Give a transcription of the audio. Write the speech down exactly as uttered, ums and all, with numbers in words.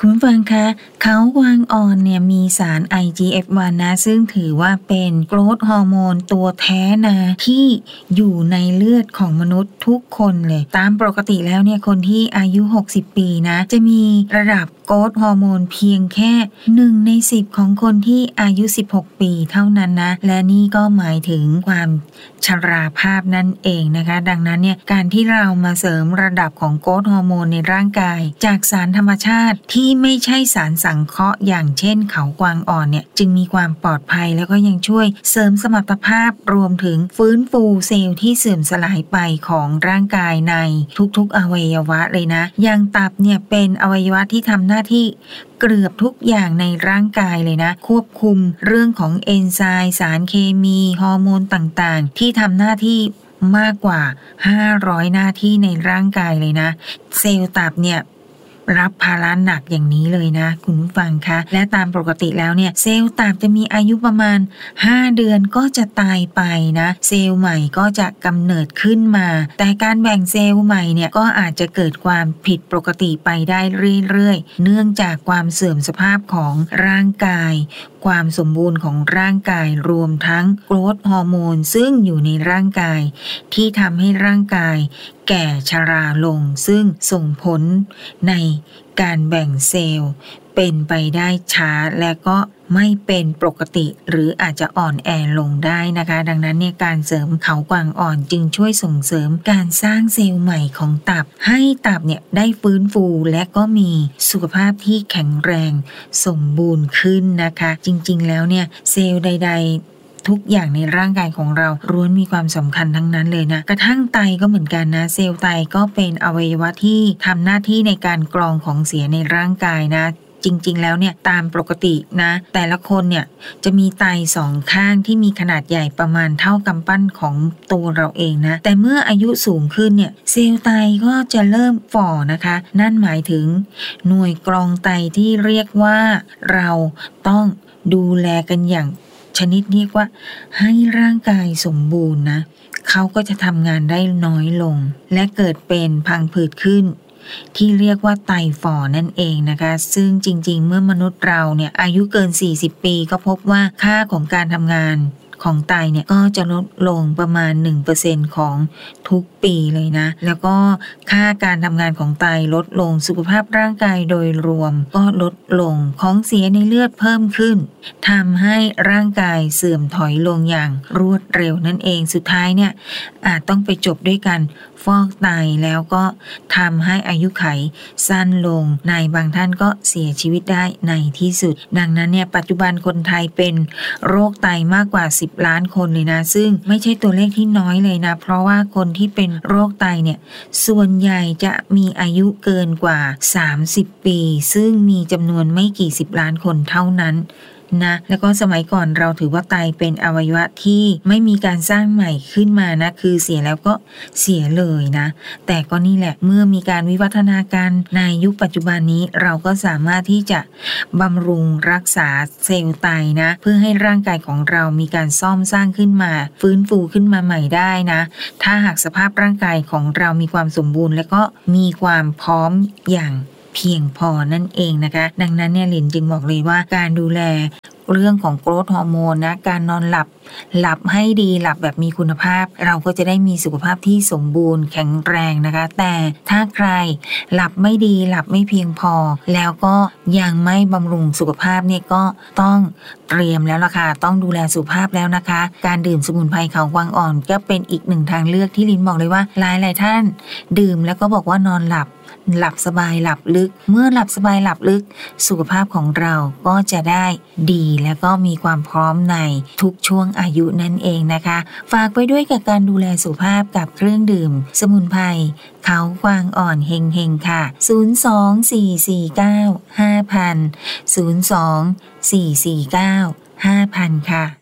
คุณผู้ฟังคะเขากวางอ่อนเนี่ยมีสาร ไอ จี เอฟ วัน นะซึ่งถือว่าเป็นโกรทฮอร์โมนตัวแท้นะที่อยู่ในเลือดของมนุษย์ทุกคนเลยตามปกติแล้วเนี่ยคนที่อายุหกสิบปีนะจะมีระดับโกรทฮอร์โมนเพียงแค่หนึ่งในสิบของคนที่อายุสิบหกปีเท่านั้นนะและนี่ก็หมายถึงความชราภาพนั่นเองนะคะดังนั้นเนี่ยการที่เรามาเสริมระดับของโกรทฮอร์โมนในร่างกายจากสารธรรมชาติที่ไม่ใช่สารสังเคราะห์อย่างเช่นเขากวางอ่อนเนี่ยจึงมีความปลอดภัยแล้วก็ยังช่วยเสริมสมรรถภาพรวมถึงฟื้นฟูเซลล์ที่เสื่อมสลายไปของร่างกายในทุกๆอวัยวะเลยนะอย่างตับเนี่ยเป็นอวัยวะที่ทำหน้าที่เกือบทุกอย่างในร่างกายเลยนะควบคุมเรื่องของเอนไซม์สารเคมีฮอร์โมนต่างๆที่ทำหน้าที่มากกว่าห้าร้อยหน้าที่ในร่างกายเลยนะเซลล์ตับเนี่ยรับภาระหนักอย่างนี้เลยนะคุณผู้ฟังคะและตามปกติแล้วเนี่ยเซลล์ตับจะมีอายุประมาณห้าเดือนก็จะตายไปนะเซลล์ใหม่ก็จะกำเนิดขึ้นมาแต่การแบ่งเซลล์ใหม่เนี่ยก็อาจจะเกิดความผิดปกติไปได้เรื่อยๆเนื่องจากความเสื่อมสภาพของร่างกายความสมบูรณ์ของร่างกายรวมทั้งโกรทฮอร์โมนซึ่งอยู่ในร่างกายที่ทำให้ร่างกายแก่ชราลงซึ่งส่งผลในการแบ่งเซลล์เป็นไปได้ช้าและก็ไม่เป็นปกติหรืออาจจะอ่อนแอลงได้นะคะดังนั้นเนี่ยการเสริมเขากวางอ่อนจึงช่วยส่งเสริมการสร้างเซลล์ใหม่ของตับให้ตับเนี่ยได้ฟื้นฟูและก็มีสุขภาพที่แข็งแรงสมบูรณ์ขึ้นนะคะจริงๆแล้วเนี่ยเซลล์ใดๆทุกอย่างในร่างกายของเราล้วนมีความสำคัญทั้งนั้นเลยนะกระทั่งไตก็เหมือนกันนะเซลล์ไตก็เป็นอวัยวะที่ทำหน้าที่ในการกรองของเสียในร่างกายนะจริงๆแล้วเนี่ยตามปกตินะแต่ละคนเนี่ยจะมีไตสองข้างที่มีขนาดใหญ่ประมาณเท่ากำปั้นของตัวเราเองนะแต่เมื่ออายุสูงขึ้นเนี่ยเซลล์ไตก็จะเริ่มฝ่อนะคะนั่นหมายถึงหน่วยกรองไตที่เรียกว่าเราต้องดูแลกันอย่างชนิดเรียกว่าให้ร่างกายสมบูรณ์นะเขาก็จะทำงานได้น้อยลงและเกิดเป็นพังผืดขึ้นที่เรียกว่าไตฝ่อนั่นเองนะคะซึ่งจริงๆเมื่อมนุษย์เราเนี่ยอายุเกินสี่สิบปีก็พบว่าค่าของการทำงานของไตเนี่ยก็จะลดลงประมาณ หนึ่งเปอร์เซ็นต์ ของทุกปีเลยนะแล้วก็ค่าการทำงานของไตลดลงสุขภาพร่างกายโดยรวมก็ลดลงของเสียในเลือดเพิ่มขึ้นทำให้ร่างกายเสื่อมถอยลงอย่างรวดเร็วนั่นเองสุดท้ายเนี่ยอาจต้องไปจบด้วยกันฟอกไตแล้วก็ทำให้อายุไขสั้นลงในบางท่านก็เสียชีวิตได้ในที่สุดดังนั้นเนี่ยปัจจุบันคนไทยเป็นโรคไตมากกว่าสิบล้านคนเลยนะซึ่งไม่ใช่ตัวเลขที่น้อยเลยนะเพราะว่าคนที่เป็นโรคไตเนี่ยส่วนใหญ่จะมีอายุเกินกว่าสามสิบปีซึ่งมีจำนวนไม่กี่สิบล้านคนเท่านั้นนะแล้วก็สมัยก่อนเราถือว่าไตเป็นอวัยวะที่ไม่มีการสร้างใหม่ขึ้นมานะคือเสียแล้วก็เสียเลยนะแต่ก็นี่แหละเมื่อมีการวิวัฒนาการในยุคปัจจุบันนี้เราก็สามารถที่จะบำรุงรักษาเซลล์ไตนะเพื่อให้ร่างกายของเรามีการซ่อมสร้างขึ้นมาฟื้นฟูขึ้นมาใหม่ได้นะถ้าหากสภาพร่างกายของเรามีความสมบูรณ์และก็มีความพร้อมอย่างเพียงพอนั่นเองนะคะดังนั้นเนี่ยหลินจึงบอกเลยว่าการดูแลเรื่องของโกรทฮอร์โมนนะการนอนหลับหลับให้ดีหลับแบบมีคุณภาพเราก็จะได้มีสุขภาพที่สมบูรณ์แข็งแรงนะคะแต่ถ้าใครหลับไม่ดีหลับไม่เพียงพอแล้วก็ยังไม่บำรุงสุขภาพเนี่ยก็ต้องเตรียมแล้วล่ะค่ะต้องดูแลสุขภาพแล้วนะคะการดื่มสมุนไพรเขากวางอ่อนก็เป็นอีกหนึ่งทางเลือกที่ลินบอกเลยว่าหลายหลายท่านดื่มแล้วก็บอกว่านอนหลับหลับสบายหลับลึกเมื่อหลับสบายหลับลึกสุขภาพของเราก็จะได้ดีและก็มีความพร้อมในทุกช่วงอายุนั่นเองนะคะฝากไปด้วยกับการดูแลสุขภาพกับเครื่องดื่มสมุนไพรเขากวางอ่อนเฮงเฮงค่ะศูนย์ สอง สี่ สี่ เก้า ห้า ศูนย์ ศูนย์ สอง สี่ สี่ เก้า ห้า ค่ะ